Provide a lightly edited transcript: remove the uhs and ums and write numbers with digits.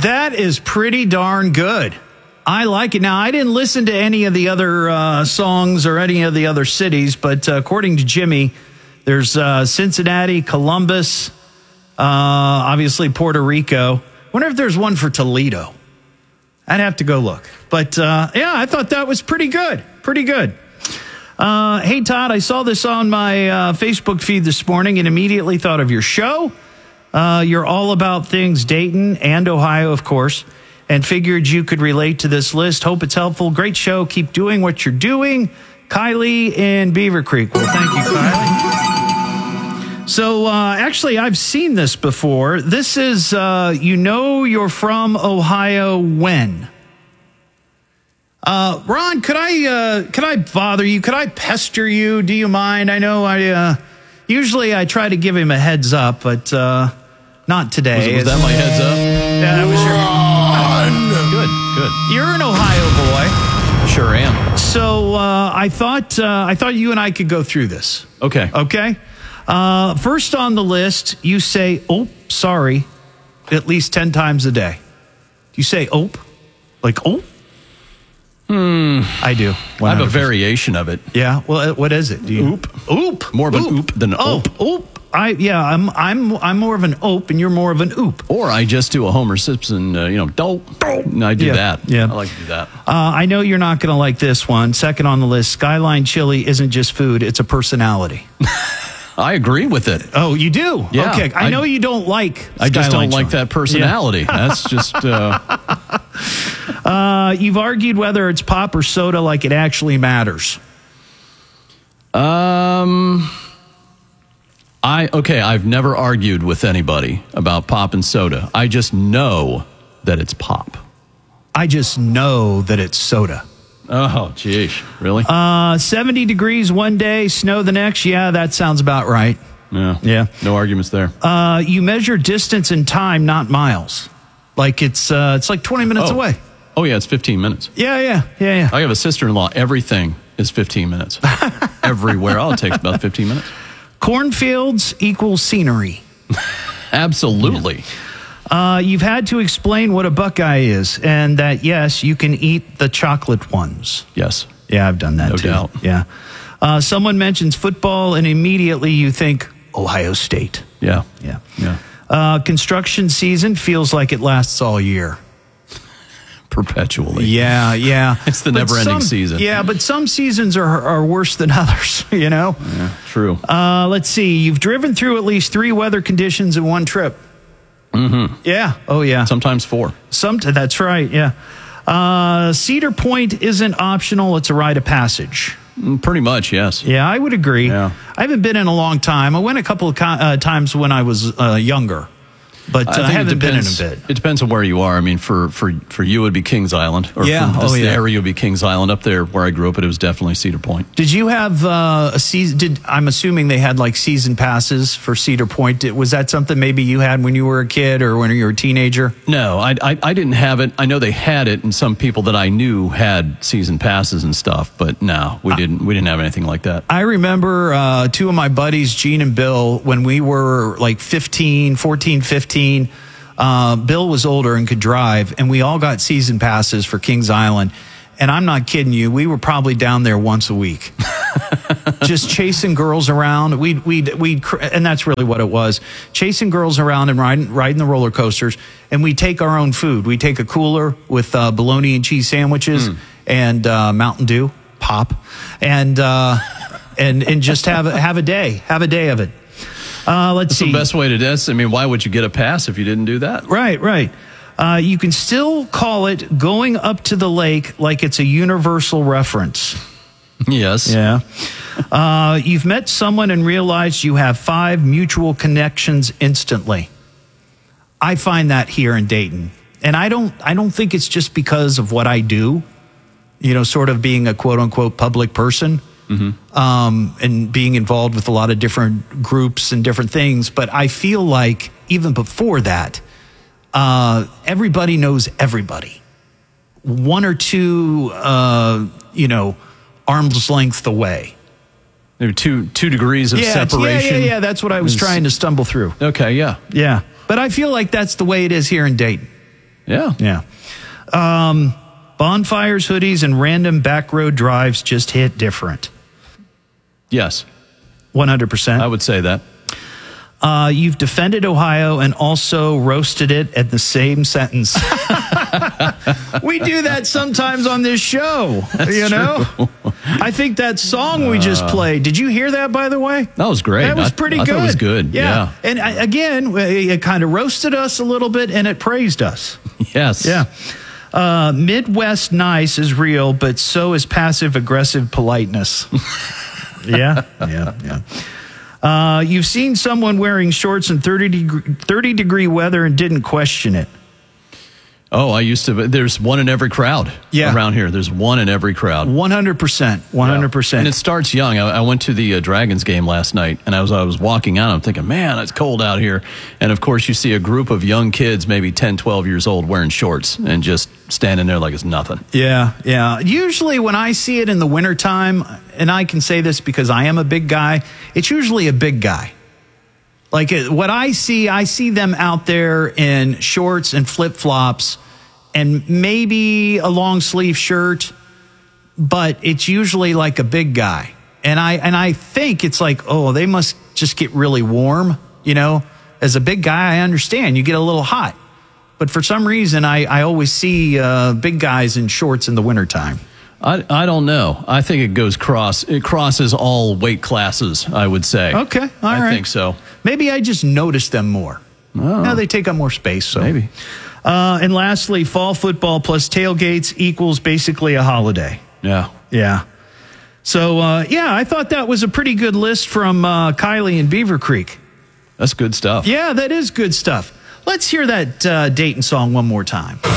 That is pretty darn good. I like it. Now, I didn't listen to any of the other songs or any of the other cities, but according to Jimmy, there's Cincinnati, Columbus, obviously Puerto Rico. Wonder if there's one for Toledo. I'd have to go look. But, yeah, I thought that was pretty good. Pretty good. Hey, Todd, I saw this on my Facebook feed this morning and immediately thought of your show. You're all about things Dayton and Ohio, of course, and figured you could relate to this list. Hope it's helpful. Great show. Keep doing what you're doing. Kylie in Beaver Creek. Well, thank you, Kylie. So, actually, I've seen this before. This is, you're from Ohio when? Ron, could I bother you? Could I pester you? Do you mind? I know usually I try to give him a heads up, but, not today. Was that my heads up? Yeah, that was your... Good. You're an Ohio boy. Sure am. So I thought you and I could go through this. Okay. First on the list, you say, "Oh, sorry," at least 10 times a day. Do you say "ope"? Like "oh"? I do. 100%. I have a variation of it. Yeah. Well, what is it? Do you... Oop. More of an oop than an ope. Oop. I'm more of an ope, and you're more of an oop. Or I just do a Homer Simpson, dope. I do that. Yeah. I like to do that. I know you're not going to like this one. Second on the list, Skyline Chili isn't just food; it's a personality. I agree with it. Oh, you do? Yeah. Okay. I know you don't like I just Skyline don't like Chili. that personality. Yeah. That's just... You've argued whether it's pop or soda like it actually matters. I've never argued with anybody about pop and soda. I just know that it's pop. I just know that it's soda. Oh, geez. Really? 70 degrees one day, snow the next. Yeah, that sounds about right. Yeah. No arguments there. You measure distance in time, not miles. Like it's like 20 minutes away. Oh, yeah, it's 15 minutes. Yeah. I have a sister-in-law. Everything is 15 minutes. Everywhere. It takes about 15 minutes. Cornfields equals scenery. Absolutely. You've had to explain what a Buckeye is, and that, yes, you can eat the chocolate ones. Yes. Yeah, I've done that no too. Doubt. Yeah. Someone mentions football, and immediately you think Ohio State. Yeah. Construction season feels like it lasts all year. Perpetually. Yeah. It's the never-ending season. Yeah, but some seasons are worse than others, you know? Yeah, true. Let's see. You've driven through at least 3 weather conditions in one trip. Mm-hmm. Yeah. Oh, yeah. Sometimes 4. That's right, yeah. Cedar Point isn't optional. It's a rite of passage. Pretty much, yes. Yeah, I would agree. Yeah. I haven't been in a long time. I went a couple of times when I was younger. But I haven't been in a bit. It depends on where you are. I mean, for you, it would be Kings Island. Or yeah. for this area, it would be Kings Island. Up there where I grew up, it was definitely Cedar Point. Did you have a season? I'm assuming they had like season passes for Cedar Point. Was that something maybe you had when you were a kid or when you were a teenager? No, I didn't have it. I know they had it, and some people that I knew had season passes and stuff. But no, we didn't have anything like that. I remember 2 of my buddies, Gene and Bill, when we were like 14, 15. Bill was older and could drive, and we all got season passes for Kings Island. And I'm not kidding you, we were probably down there once a week, just chasing girls around. And that's really what it was: chasing girls around and riding the roller coasters. And we take our own food. We take a cooler with bologna and cheese sandwiches and Mountain Dew pop, and just have a day of it. Let's see. That's the best way to dance. I mean, why would you get a pass if you didn't do that? Right. You can still call it going up to the lake like it's a universal reference. Yes. Yeah. You've met someone and realized you have 5 mutual connections instantly. I find that here in Dayton. And I don't think it's just because of what I do, sort of being a quote unquote public person. Mm-hmm. And being involved with a lot of different groups and different things. But I feel like even before that, everybody knows everybody. 1 or 2, arm's length away. Maybe 2 degrees of separation. Yeah. That's what I was trying to stumble through. Okay, yeah. Yeah. But I feel like that's the way it is here in Dayton. Yeah. Yeah. Bonfires, hoodies, and random back road drives just hit different. Yes. 100%. I would say that. You've defended Ohio and also roasted it at the same sentence. We do that sometimes on this show. True. I think that song we just played. Did you hear that, by the way? That was great. That was pretty good. I thought it was good. Yeah. And again, it kind of roasted us a little bit and it praised us. Yes. Yeah. Midwest nice is real, but so is passive aggressive politeness. Yeah. You've seen someone wearing shorts in 30-degree weather and didn't question it. Oh, I used to. There's one in every crowd around here. There's one in every crowd. 100%. 100%. Yeah. And it starts young. I went to the Dragons game last night, and I was walking out. I'm thinking, man, it's cold out here. And, of course, you see a group of young kids, maybe 10, 12 years old, wearing shorts and just standing there like it's nothing. Yeah. Usually when I see it in the wintertime, and I can say this because I am a big guy, it's usually a big guy. Like what I see them out there in shorts and flip-flops and maybe a long sleeve shirt, but it's usually like a big guy. And I think it's like, oh, they must just get really warm, As a big guy, I understand. You get a little hot. But for some reason, I always see big guys in shorts in the wintertime. I don't know. I think it crosses all weight classes, I would say. Okay, all right. I think so. Maybe I just notice them more. Oh. Now they take up more space. So. Maybe. And lastly, fall football plus tailgates equals basically a holiday. Yeah. So, I thought that was a pretty good list from Kylie in Beaver Creek. That's good stuff. Yeah, that is good stuff. Let's hear that Dayton song one more time.